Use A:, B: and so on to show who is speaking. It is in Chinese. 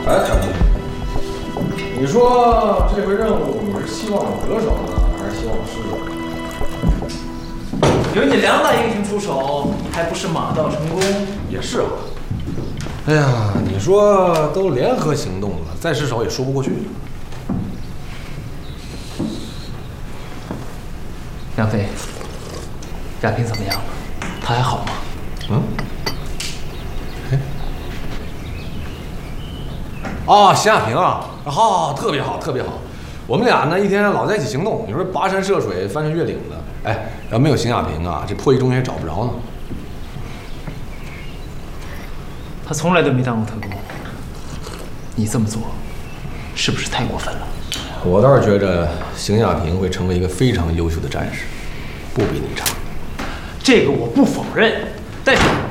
A: 哎，小平，你说这回任务你是希望得手呢，还是希望失手？
B: 有你2大英雄出手，还不是马到成功？
A: 也是啊。哎呀，你说都联合行动了，再失手也说不过去。
B: 梁飞，亚萍怎么样了？他还好吗？
A: 嗯。哎。哦，邢亚平啊，好，特别好，特别好。我们俩呢，一天老在一起行动，你说跋山涉水、翻山越岭的，哎，要没有邢亚平啊，这破译中学也找不着呢。
B: 他从来都没当过特工，你这么做，是不是太过分了？
A: 我倒是觉着邢亚平会成为一个非常优秀的战士，不比你差。
B: 这个我不否认，但是